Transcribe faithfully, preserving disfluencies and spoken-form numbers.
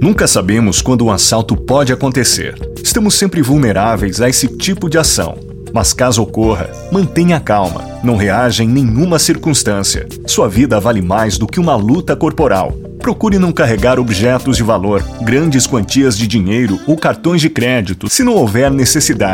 Nunca sabemos quando um assalto pode acontecer. Estamos sempre vulneráveis a esse tipo de ação. Mas caso ocorra, mantenha calma. Não reaja em nenhuma circunstância. Sua vida vale mais do que uma luta corporal. Procure não carregar objetos de valor, grandes quantias de dinheiro ou cartões de crédito se não houver necessidade.